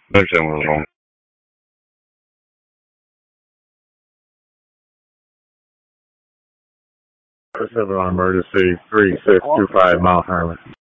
Connection was wrong. Pacific on emergency 3625 Mount Hermon.